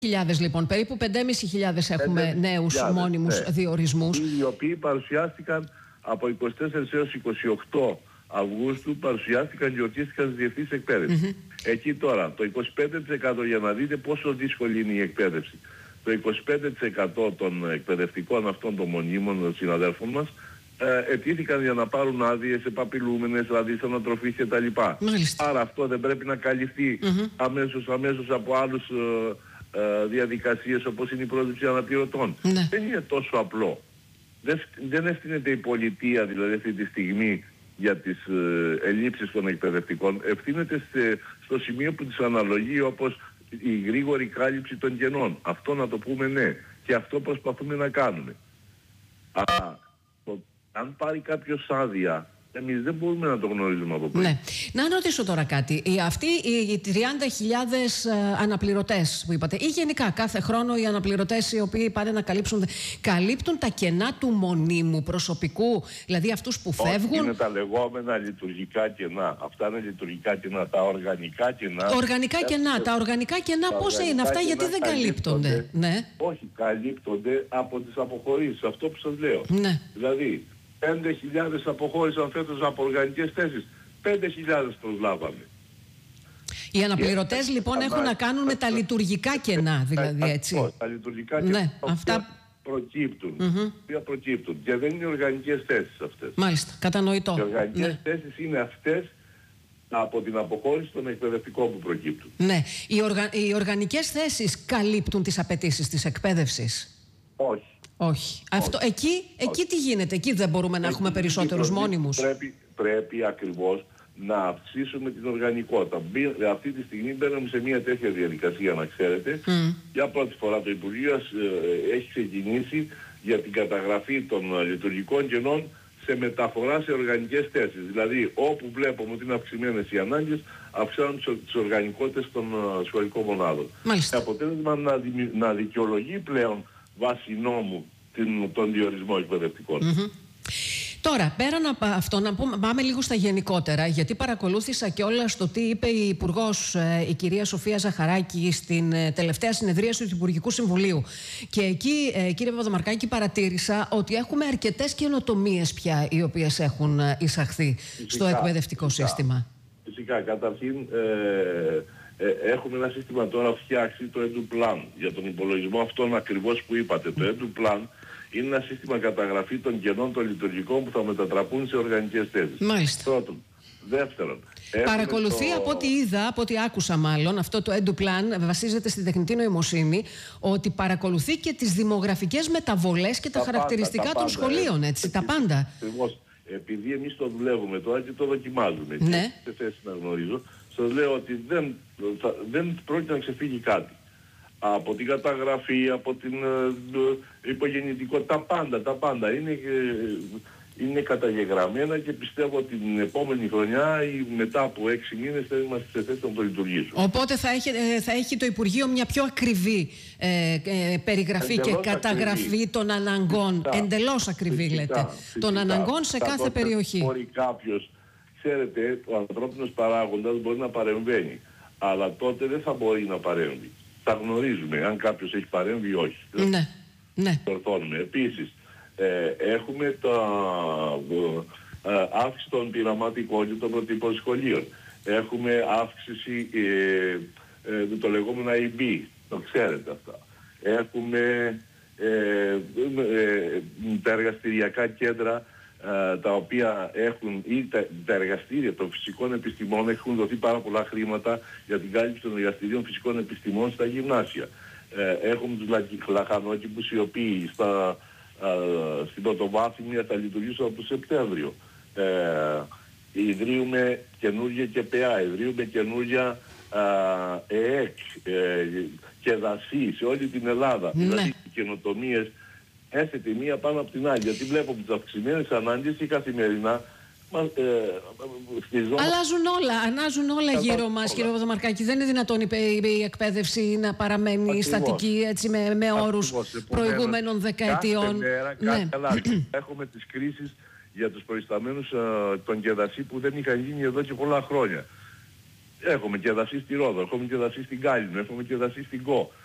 Λοιπόν, περίπου 5.500 έχουμε νέους μόνιμους διορισμούς. Οι οποίοι παρουσιάστηκαν από 24 έως 28 Αυγούστου, παρουσιάστηκαν και ορκίστηκαν στις διευθύνσεις εκπαίδευσης. Εκεί τώρα, το 25% για να δείτε πόσο δύσκολη είναι η εκπαίδευση. Το 25% των εκπαιδευτικών αυτών των μονίμων των συναδέλφων μας αιτήθηκαν για να πάρουν άδειες επαπειλούμενες, δηλαδή σαν ανατροφής κτλ. Άρα αυτό δεν πρέπει να καλυφθεί αμέσως από άλλους διαδικασίες όπως είναι η πρόσληψη αναπληρωτών. Δεν είναι τόσο απλό. Δεν ευθύνεται η πολιτεία δηλαδή αυτή τη στιγμή για τις ελλείψεις των εκπαιδευτικών. Ευθύνεται στο σημείο που της αναλογεί, όπως η γρήγορη κάλυψη των κενών. Αυτό να το πούμε ναι. Και αυτό προσπαθούμε να κάνουμε. Αν πάρει κάποιος άδεια, εμείς δεν μπορούμε να το γνωρίζουμε από πριν. Ναι. Να ρωτήσω τώρα κάτι. Αυτοί οι 30.000 αναπληρωτές που είπατε, ή γενικά κάθε χρόνο οι αναπληρωτές οι οποίοι πάνε να καλύπτουν τα κενά του μονίμου προσωπικού, δηλαδή αυτούς που φεύγουν? Είναι τα λεγόμενα λειτουργικά κενά. Αυτά είναι λειτουργικά κενά. Τα οργανικά κενά. Τα οργανικά κενά πόσα είναι αυτά, γιατί δεν καλύπτονται? Ναι. Όχι, καλύπτονται από τις αποχωρήσεις. Αυτό που σας λέω. Ναι. Δηλαδή, 5.000 αποχώρησαν φέτος από οργανικές θέσεις. 5.000 προσλάβαμε. Οι αναπληρωτές λοιπόν έχουν να κάνουν με τα λειτουργικά κενά, δηλαδή έτσι. Τα λειτουργικά κενά προκύπτουν. Και δεν είναι οργανικές θέσεις αυτές. Μάλιστα, κατανοητό. Οι οργανικές θέσεις είναι αυτές από την αποχώρηση των εκπαιδευτικών που προκύπτουν. Ναι. Οι οργανικές θέσεις καλύπτουν τις απαιτήσεις της εκπαίδευσης? Όχι. Εκεί τι γίνεται? Εκεί δεν μπορούμε να έχουμε περισσότερους μόνιμους? Πρέπει ακριβώς να αυξήσουμε την οργανικότητα. Αυτή τη στιγμή μπαίνουμε σε μια τέτοια διαδικασία, να ξέρετε. Για πρώτη φορά το Υπουργείο έχει ξεκινήσει για την καταγραφή των λειτουργικών κενών σε μεταφορά σε οργανικές θέσεις. Δηλαδή όπου βλέπουμε ότι είναι αυξημένες οι ανάγκες, αυξάνουν τις οργανικότητες των σχολικών μονάδων. Μάλιστα. Με αποτέλεσμα να δικαιολογεί πλέον βάσει νόμου τον διορισμό εκπαιδευτικών. Τώρα, πέραν από αυτό, να πάμε λίγο στα γενικότερα, γιατί παρακολούθησα κιόλας το τι είπε η Υπουργός, η κυρία Σοφία Ζαχαράκη, στην τελευταία συνεδρίαση του Υπουργικού Συμβουλίου. Και εκεί, κύριε Παπαδομαρκάκη, παρατήρησα ότι έχουμε αρκετές καινοτομίες πια οι οποίες έχουν εισαχθεί στο εκπαιδευτικό σύστημα. Φυσικά. Καταρχήν, έχουμε ένα σύστημα τώρα φτιάξει, το EduPlan, για τον υπολογισμό αυτόν ακριβώς που είπατε. Το EduPlan είναι ένα σύστημα καταγραφή των κενών των λειτουργικών που θα μετατραπούν σε οργανικές θέσεις. Μάλιστα. Πρώτον. Δεύτερον. Παρακολουθεί από ό,τι είδα, από ό,τι άκουσα μάλλον, αυτό το EduPlan βασίζεται στην τεχνητή νοημοσύνη, ότι παρακολουθεί και τις δημογραφικές μεταβολές και τα χαρακτηριστικά των σχολείων, έτσι, τα πάντα. Ακριβώς. Επειδή εμείς το δουλεύουμε τώρα και το δοκιμάζουμε, ναι. και σε θέση να γνωρίζω, σας λέω ότι δεν πρόκειται να ξεφύγει κάτι. Από την καταγραφή, από την υπογεννητικότητα, τα πάντα είναι καταγεγραμμένα και πιστεύω ότι την επόμενη χρονιά ή μετά από 6 μήνες θα είμαστε σε θέση να το λειτουργήσουμε. Οπότε θα έχει το Υπουργείο μια πιο ακριβή περιγραφή και καταγραφή των αναγκών, εντελώς ακριβή λέτε, των αναγκών σε κάθε περιοχή. Μπορεί κάποιος, ξέρετε, ο ανθρώπινος παράγοντας μπορεί να παρεμβαίνει, αλλά τότε δεν θα μπορεί να παρέμβει. Τα γνωρίζουμε αν κάποιος έχει παρέμβει ή όχι. Ναι. Τορθώνουμε. Επίσης, έχουμε αύξηση των πειραματικών και των προτύπων σχολείων. Έχουμε αύξηση το λεγόμενο IB, το ξέρετε αυτά. Έχουμε τα εργαστηριακά κέντρα τα οποία έχουν, ή τα εργαστήρια των φυσικών επιστημών, έχουν δοθεί πάρα πολλά χρήματα για την κάλυψη των εργαστηρίων φυσικών επιστημών στα γυμνάσια. Έχουμε τους λαχανόκηπους οι οποίοι στην πρωτοβάθμια θα λειτουργήσουν από το Σεπτέμβριο. Ιδρύουμε καινούργια ΚΠΑ, ιδρύουμε καινούργια ΕΕΚ και δασί σε όλη την Ελλάδα. Δηλαδή οι καινοτομίες έθετε μία πάνω από την άλλη. Γιατί βλέπω τις αυξημένες ανάγκες και καθημερινά αλλάζουν όλα γύρω μας, κύριε Παπαδομαρκάκη. Δεν είναι δυνατόν η εκπαίδευση να παραμένει στατική, έτσι, με όρους προηγούμενων δεκαετιών. Κάθε μέρα, έχουμε τις κρίσεις για τους προϊσταμένους των ΚΕΔΑΣΥ που δεν είχαν γίνει εδώ και πολλά χρόνια. Έχουμε ΚΕΔΑΣΥ στη Ρόδο, έχουμε ΚΕΔΑΣΥ στην Κάλινο, έχουμε ΚΕΔΑΣΥ στην ΚΟ.